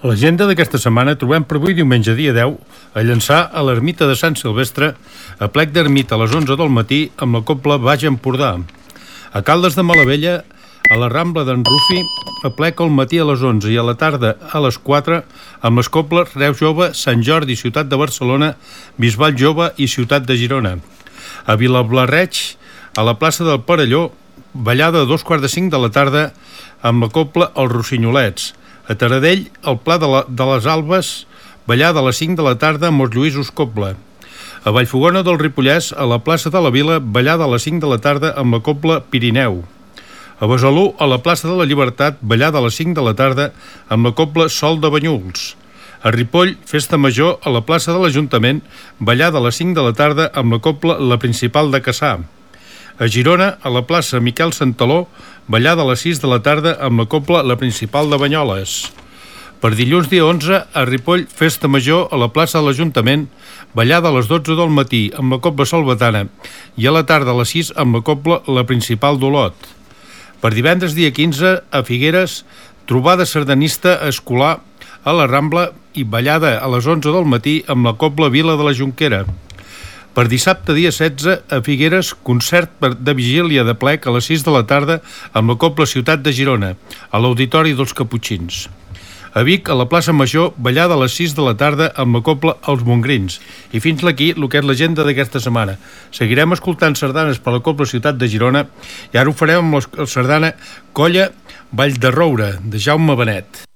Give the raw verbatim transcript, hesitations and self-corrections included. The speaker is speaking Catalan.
A l'agenda d'aquesta setmana trobem per avui diumenge dia deu a llançar a l'ermita de Sant Silvestre a plec d'ermita a les onze del matí amb la cobla Baix Empordà. A Caldes de Malavella, a la Rambla d'en Rufi, a plec al matí a les onze i a la tarda a les quatre amb les cobles Reus Jove, Sant Jordi, Ciutat de Barcelona, Bisbal Jove i Ciutat de Girona. A Vilablarreig, a la plaça del Perelló, ballada a dos quarts de cinc de la tarda amb la cobla Els Rossinyolets. A Taradell, al Pla de, la, de les Albes, ballada a les cinc de la tarda amb els Lluïsos Cobla. A Vallfogona del Ripollès, a la plaça de la Vila, ballada a les cinc de la tarda amb la cobla Pirineu. A Besalú, a la plaça de la Llibertat, ballada a les cinc de la tarda amb la cobla Sol de Banyuls. A Ripoll, festa major a la plaça de l'Ajuntament, ballada a les cinc de la tarda amb la cobla La Principal de Cassà. A Girona, a la plaça Miquel Santaló, ballada a les sis de la tarda amb la cobla La Principal de Banyoles. Per dilluns dia onze, a Ripoll, festa major a la plaça de l'Ajuntament, ballada a les dotze del matí amb la cobla Salvatana i a la tarda a les sis amb la cobla La Principal d'Olot. Per divendres dia quinze, a Figueres, trobada sardanista escolar a la Rambla i ballada a les onze del matí amb la cobla Vila de la Jonquera. Per dissabte dia setze, a Figueres, concert de vigília de plec a les sis de la tarda amb la cobla Ciutat de Girona, a l'Auditori dels Caputxins. A Vic, a la plaça Major, ballada a les sis de la tarda amb la cobla Els Mongrins. I fins aquí el que és l'agenda d'aquesta setmana. Seguirem escoltant sardanes per la cobla Ciutat de Girona i ara ho farem amb la sardana Colla Vall de Roure, de Jaume Benet.